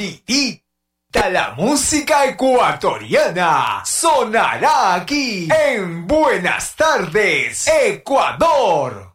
Toditita la música ecuatoriana sonará aquí en Buenas Tardes, Ecuador.